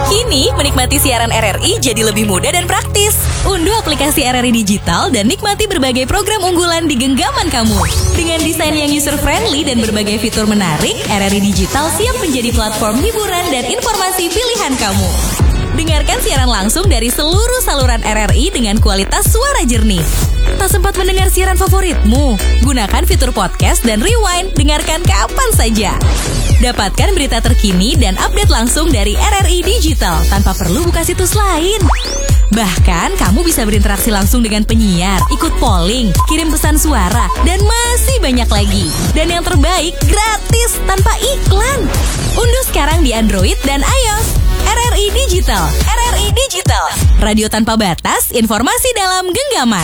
Kini, menikmati siaran RRI jadi lebih mudah dan praktis. Unduh aplikasi RRI Digital dan nikmati berbagai program unggulan di genggaman kamu. Dengan desain yang user-friendly dan berbagai fitur menarik, RRI Digital siap menjadi platform hiburan dan informasi pilihan kamu. Dengarkan siaran langsung dari seluruh saluran RRI dengan kualitas suara jernih. Tak sempat mendengar siaran favoritmu? Gunakan fitur podcast dan rewind, dengarkan kapan saja. Dapatkan berita terkini dan update langsung dari RRI Digital tanpa perlu buka situs lain. Bahkan, kamu bisa berinteraksi langsung dengan penyiar, ikut polling, kirim pesan suara, dan masih banyak lagi. Dan yang terbaik, gratis tanpa iklan. Unduh sekarang di Android dan iOS. RRI Digital. RRI Digital. Radio tanpa batas, informasi dalam genggaman.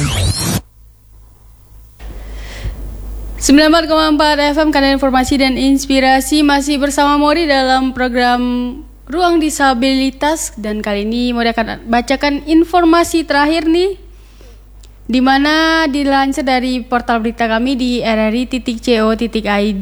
94,4 FM, kanal informasi dan inspirasi, masih bersama Mori dalam program Ruang Disabilitas. Dan kali ini Mori akan bacakan informasi terakhir nih, di mana dilansir dari portal berita kami di rri.co.id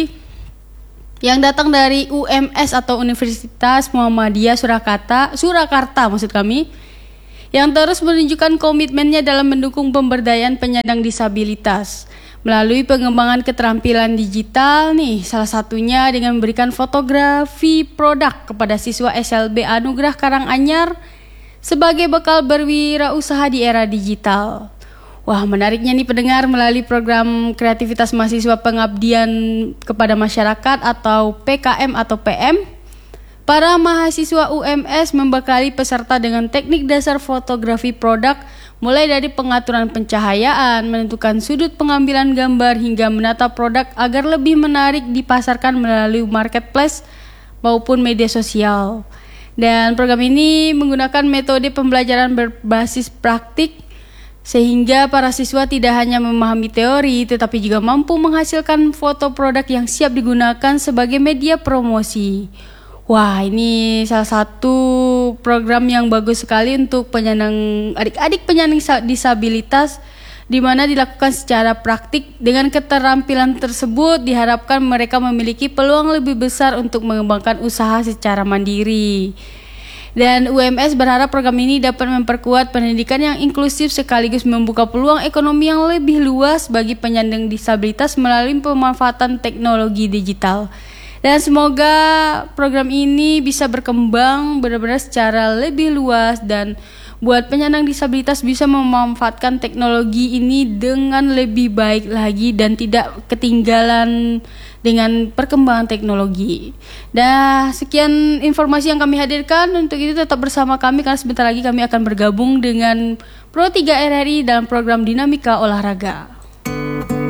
yang datang dari UMS atau Universitas Muhammadiyah Surakarta maksud kami, yang terus menunjukkan komitmennya dalam mendukung pemberdayaan penyandang disabilitas melalui pengembangan keterampilan digital nih, salah satunya dengan memberikan fotografi produk kepada siswa SLB Anugerah Karanganyar sebagai bekal berwirausaha di era digital. Wah, menariknya nih pendengar, melalui program kreativitas mahasiswa pengabdian kepada masyarakat atau PKM atau PM, para mahasiswa UMS membekali peserta dengan teknik dasar fotografi produk, mulai dari pengaturan pencahayaan, menentukan sudut pengambilan gambar, hingga menata produk agar lebih menarik dipasarkan melalui marketplace maupun media sosial. Dan program ini menggunakan metode pembelajaran berbasis praktik, sehingga para siswa tidak hanya memahami teori, tetapi juga mampu menghasilkan foto produk yang siap digunakan sebagai media promosi. Wah, ini salah satu program yang bagus sekali untuk adik-adik penyandang disabilitas, di mana dilakukan secara praktik. Dengan keterampilan tersebut diharapkan mereka memiliki peluang lebih besar untuk mengembangkan usaha secara mandiri. Dan UMS berharap program ini dapat memperkuat pendidikan yang inklusif sekaligus membuka peluang ekonomi yang lebih luas bagi penyandang disabilitas melalui pemanfaatan teknologi digital. Dan semoga program ini bisa berkembang benar-benar secara lebih luas dan buat penyandang disabilitas bisa memanfaatkan teknologi ini dengan lebih baik lagi dan tidak ketinggalan dengan perkembangan teknologi. Dan sekian informasi yang kami hadirkan. Untuk itu tetap bersama kami karena sebentar lagi kami akan bergabung dengan Pro 3 RRI dalam program Dinamika Olahraga.